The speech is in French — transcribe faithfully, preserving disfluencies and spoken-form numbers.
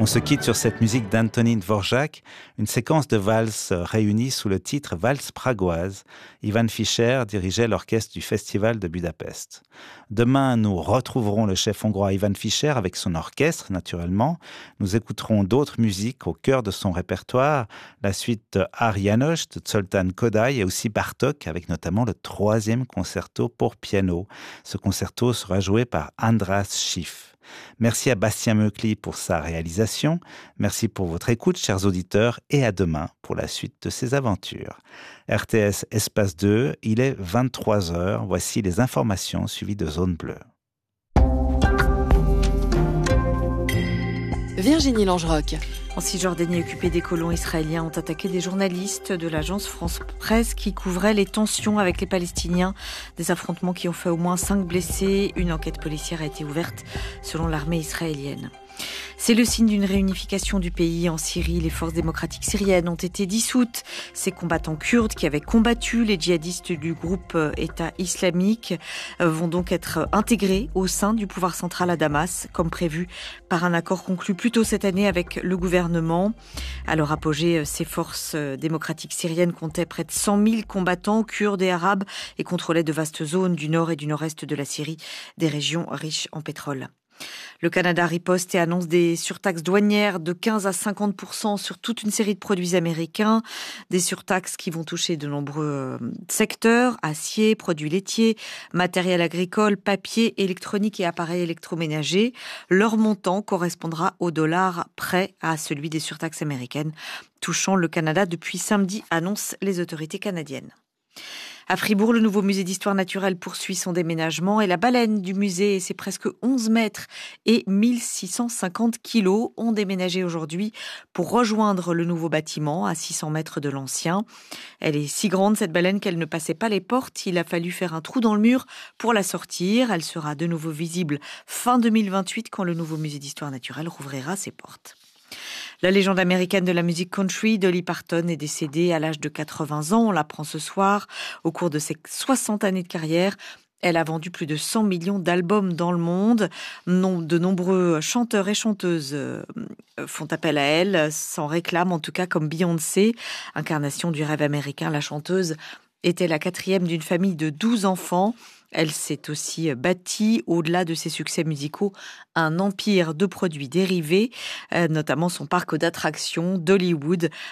On se quitte sur cette musique d'Antonín Dvořák, une séquence de valses réunie sous le titre Valse pragoise. Ivan Fischer dirigeait l'orchestre du Festival de Budapest. Demain, nous retrouverons le chef hongrois Ivan Fischer avec son orchestre, naturellement. Nous écouterons d'autres musiques au cœur de son répertoire, la suite de Ár János de Zoltán Kodály et aussi Bartók, avec notamment le troisième concerto pour piano. Ce concerto sera joué par András Schiff. Merci à Bastien Meukli pour sa réalisation. Merci pour votre écoute, chers auditeurs, et à demain pour la suite de ces aventures. R T S Espace deux, il est vingt-trois heures. Voici les informations suivies de Zone Bleue. Virginie Langerock. En Cisjordanie occupée, des colons israéliens ont attaqué des journalistes de l'agence France Presse qui couvraient les tensions avec les Palestiniens. Des affrontements qui ont fait au moins cinq blessés. Une enquête policière a été ouverte selon l'armée israélienne. C'est le signe d'une réunification du pays. En Syrie, les forces démocratiques syriennes ont été dissoutes. Ces combattants kurdes qui avaient combattu les djihadistes du groupe État islamique vont donc être intégrés au sein du pouvoir central à Damas, comme prévu par un accord conclu plus tôt cette année avec le gouvernement. À leur apogée, ces forces démocratiques syriennes comptaient près de cent mille combattants kurdes et arabes et contrôlaient de vastes zones du nord et du nord-est de la Syrie, des régions riches en pétrole. Le Canada riposte et annonce des surtaxes douanières de quinze à cinquante pour cent sur toute une série de produits américains. Des surtaxes qui vont toucher de nombreux secteurs, acier, produits laitiers, matériel agricole, papier, électronique et appareils électroménagers. Leur montant correspondra au dollar près à celui des surtaxes américaines, touchant le Canada depuis samedi, annoncent les autorités canadiennes. À Fribourg, le nouveau musée d'histoire naturelle poursuit son déménagement et la baleine du musée et ses presque onze mètres et mille six cent cinquante kilos ont déménagé aujourd'hui pour rejoindre le nouveau bâtiment à six cents mètres de l'ancien. Elle est si grande, cette baleine, qu'elle ne passait pas les portes. Il a fallu faire un trou dans le mur pour la sortir. Elle sera de nouveau visible fin deux mille vingt-huit quand le nouveau musée d'histoire naturelle rouvrira ses portes. La légende américaine de la musique country, Dolly Parton, est décédée à l'âge de quatre-vingts ans. On l'apprend ce soir. Au cours de ses soixante années de carrière, elle a vendu plus de cent millions d'albums dans le monde. De nombreux chanteurs et chanteuses font appel à elle, s'en réclament en tout cas, comme Beyoncé, incarnation du rêve américain. La chanteuse était la quatrième d'une famille de douze enfants. Elle s'est aussi bâtie, au-delà de ses succès musicaux, un empire de produits dérivés, notamment son parc d'attractions d'Hollywood,